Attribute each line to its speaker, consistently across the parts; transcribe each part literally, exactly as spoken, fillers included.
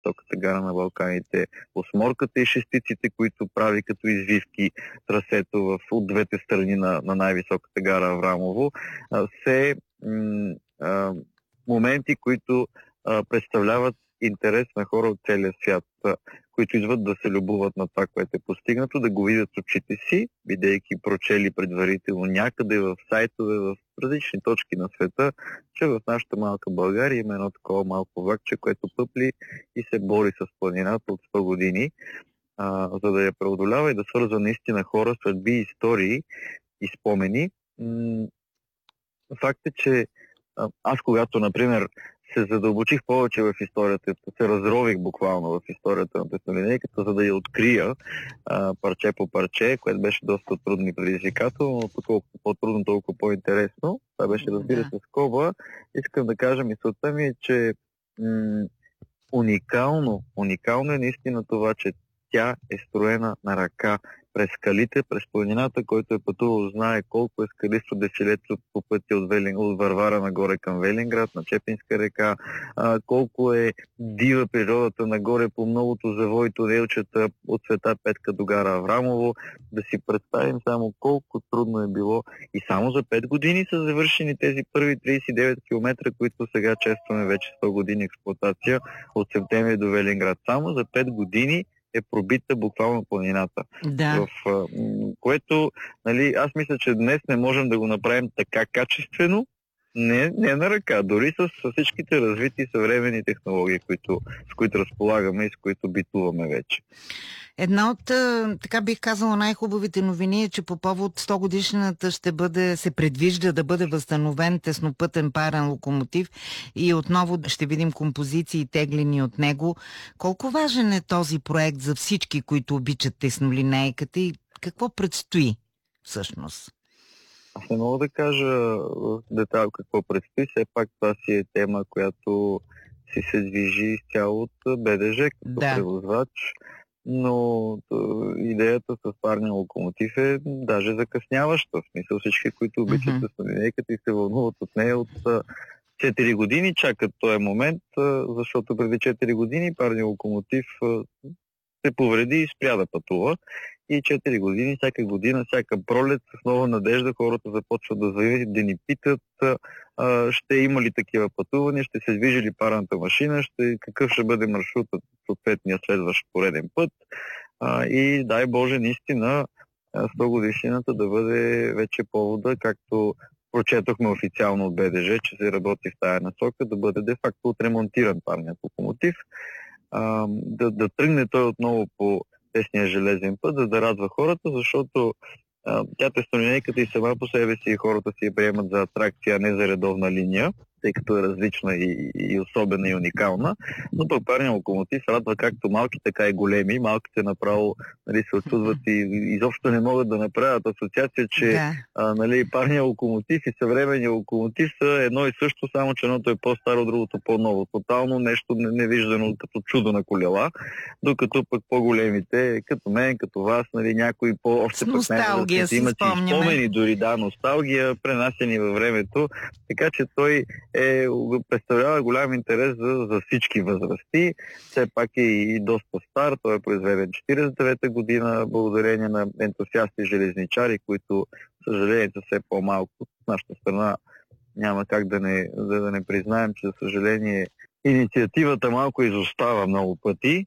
Speaker 1: най-високата гара на Балканите, осморката и шестиците, които прави като извивки трасето в, от двете страни на, на най-високата гара Аврамово, а, все м, а, моменти, които а, представляват интерес на хора от целия свят, а, които идват да се любуват на това, което е постигнато, да го видят с очите си, бидейки прочели предварително някъде в сайтове, в различни точки на света, че в нашата малка България има едно такова малко влакче, което пъпли и се бори с планината от сто години, а, за да я преодолява и да свързва наистина хора, съдби, истории и спомени. М- факт е, че а, аз когато, например, се задълбочих повече в историята, се разрових буквално в историята на теснолинейката, за да я открия а, парче по парче, което беше доста трудно и предизвикателно, но колкото по-трудно, толкова по-интересно. Това беше, разбира се, скоба. Искам да кажа, мисълта ми е, че м- уникално, уникално е наистина това, че тя е строена на ръка през скалите, през планината, който е пътувал, знае колко е скалисто дефилето по пътя от, Велин, от Варвара нагоре към Велинград, на Чепинска река, а, колко е дива природата нагоре по многото завои тунелчета от Света Петка до гара Аврамово. Да си представим само колко трудно е било и само за пет години са завършени тези първи тридесет и девет километра, които сега честваме вече сто години експлоатация от септември до Велинград. Само за пет години е пробита буквално планината.
Speaker 2: Да.
Speaker 1: В а, което, нали, аз мисля, че днес не можем да го направим така качествено, не, не на ръка, дори с, с всичките развити съвременни технологии, които, с които разполагаме и с които битуваме вече.
Speaker 2: Една от, така бих казала, най-хубавите новини е, че по повод сто годишната ще бъде, се предвижда да бъде възстановен теснопътен парен локомотив и отново ще видим композиции теглени от него. Колко важен е този проект за всички, които обичат теснолинейката и какво предстои всъщност?
Speaker 1: Аз не мога да кажа в детайл какво предстои, все пак това си е тема, която си се движи изцяло от БДЖ като
Speaker 2: да.
Speaker 1: превозвач. Но идеята с парния локомотив е даже закъсняваща. В смисъл всички, които обичат mm-hmm. теснолинейката и се вълнуват от нея от четири години, чакат този момент, защото преди четири години парния локомотив се повреди и спря да пътува. И четири години, всяка година, всяка пролет, с нова надежда хората започват да заявят, да ни питат а, ще има ли такива пътувания, ще се движи ли парната машина, ще, какъв ще бъде маршрутът съответния следващ пореден път. А, и дай Боже, наистина сто годишнината да бъде вече повода, както прочетохме официално от БДЖ, че се работи в тая насока, да бъде де-факто отремонтиран парният локомотив, а, да, да тръгне той отново по тесния железен път, за да радва хората, защото а, тя теснолинейката и сама по себе си хората си я приемат за атракция, а не за редовна линия, тъй като е различна и, и особена и уникална, но пък парният локомотив радва както малки, така и големи. Малките направо, нали, се очудват и, и изобщо не могат да направят асоциация, че
Speaker 2: да.
Speaker 1: а, нали, парният локомотив и съвременният локомотив са едно и също, само че едното е по-старо, другото по-ново. Тотално нещо невиждано като чудо на колела, докато пък по-големите, като мен, като вас, нали, някои по-още пък
Speaker 2: носталгия си
Speaker 1: имат и спомени, дори да, носталгия, пренасени във времето, така че той е, представлява голям интерес за, за всички възрасти. Все пак е и доста стар. Той е произведен четиридесет и девета година, благодарение на ентусиасти железничари, които, съжаление, са все по-малко. В нашата страна няма как да не, да, да не признаем, че, за съжаление, инициативата малко изостава много пъти.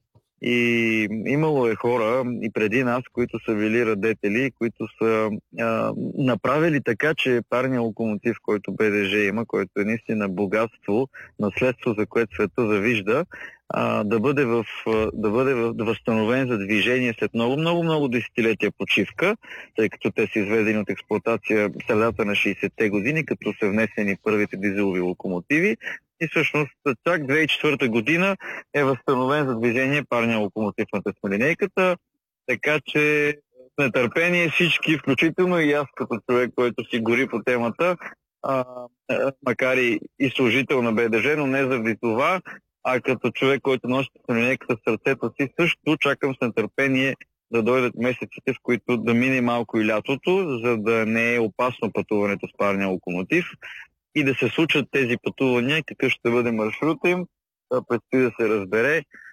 Speaker 1: И имало е хора и преди нас, които са били радетели, които са а, направили така, че парният локомотив, който БДЖ има, който е наистина богатство, наследство, за което света завижда, а, да бъде, в, да бъде в, да възстановен за движение след много, много, много десетилетия почивка, тъй като те са изведени от експлоатация в средата на шейсетте години, като са внесени първите дизелови локомотиви. И всъщност чак две хиляди и четвърта година е възстановен за движение парния локомотив на теснолинейката, така че с нетърпение всички, включително и аз като човек, който си гори по темата, а, макар и, и служител на БДЖ, но не заради това, а като човек, който носи теснолинейката в сърцето си, също чакам с нетърпение да дойдат месеците, в които да мине малко и лятото, за да не е опасно пътуването с парния локомотив и да се случат тези пътувания, какъв ще бъде маршрута им, предстои да се разбере.